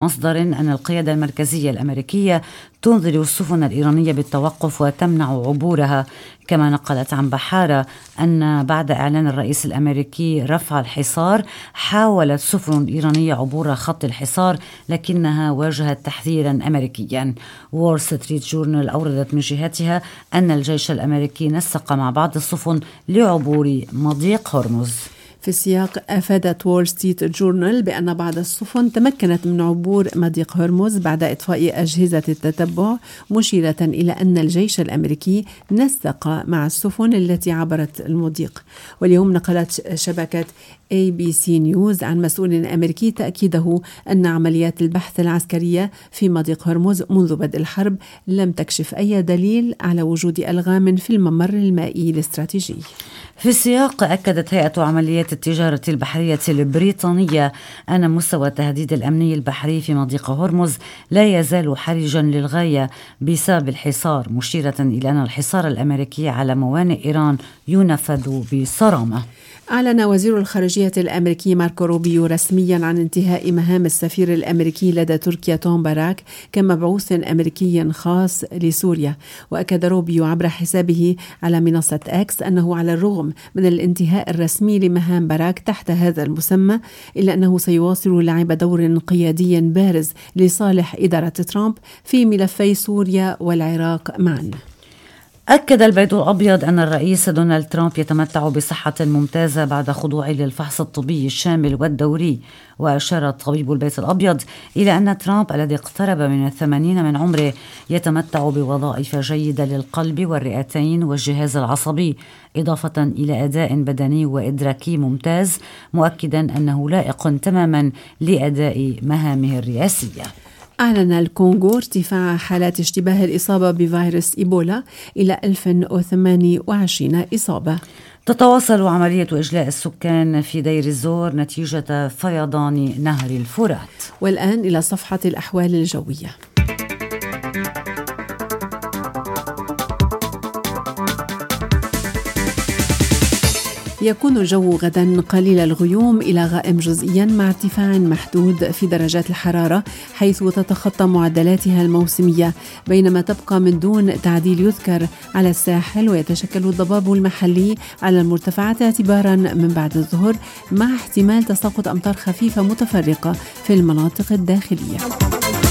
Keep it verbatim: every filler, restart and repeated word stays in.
مصدر أن القيادة المركزية الأمريكية تنذر السفن الإيرانية بالتوقف وتمنع عبورها. كما نقلت عن بحارة أن بعد إعلان الرئيس الأمريكي رفع الحصار حاولت سفن إيرانية عبور خط الحصار لكنها واجهت تحذيرا أمريكيا. وول ستريت جورنال أوردت من جهتها أن الجيش الأمريكي نسق مع بعض السفن لعبور مضيق هرمز. في السياق أفادت وول ستريت جورنال بأن بعض السفن تمكنت من عبور مضيق هرمز بعد إطفاء أجهزة التتبع، مشيرة إلى أن الجيش الأمريكي نسق مع السفن التي عبرت المضيق. واليوم نقلت شبكة إيه بي سي نيوز عن مسؤول أمريكي تأكيده أن عمليات البحث العسكرية في مضيق هرمز منذ بدء الحرب لم تكشف أي دليل على وجود ألغام في الممر المائي الاستراتيجي. في السياق أكدت هيئة عمليات التجارة البحرية البريطانية أن مستوى التهديد الأمني البحري في مضيق هرمز لا يزال حرجا للغاية بسبب الحصار، مشيرة إلى أن الحصار الأمريكي على موانئ إيران ينفذ بصرامة. أعلن وزير الخارجية الأمريكي ماركو روبيو رسميا عن انتهاء مهام السفير الأمريكي لدى تركيا توم باراك كمبعوث أمريكي خاص لسوريا. وأكد روبيو عبر حسابه على منصة إكس أنه على الرغم من الانتهاء الرسمي لمهام باراك تحت هذا المسمى إلا أنه سيواصل لعب دور قيادي بارز لصالح إدارة ترامب في ملفي سوريا والعراق معا. أكد البيت الأبيض أن الرئيس دونالد ترامب يتمتع بصحة ممتازة بعد خضوعه للفحص الطبي الشامل والدوري. وأشار طبيب البيت الأبيض إلى أن ترامب الذي اقترب من الثمانين من عمره يتمتع بوظائف جيدة للقلب والرئتين والجهاز العصبي، إضافة إلى أداء بدني وإدراكي ممتاز، مؤكدا أنه لائق تماما لأداء مهامه الرئاسية. أعلن الكونغو ارتفاع حالات اشتباه الإصابة بفيروس إيبولا إلى ألف وثمانية وعشرين إصابة. تتواصل عملية إجلاء السكان في دير الزور نتيجة فيضان نهر الفرات. والآن إلى صفحة الأحوال الجوية. يكون الجو غدا قليل الغيوم إلى غائم جزئيا مع ارتفاع محدود في درجات الحرارة حيث تتخطى معدلاتها الموسمية، بينما تبقى من دون تعديل يذكر على الساحل، ويتشكل الضباب المحلي على المرتفعات اعتبارا من بعد الظهر مع احتمال تساقط أمطار خفيفة متفرقة في المناطق الداخلية.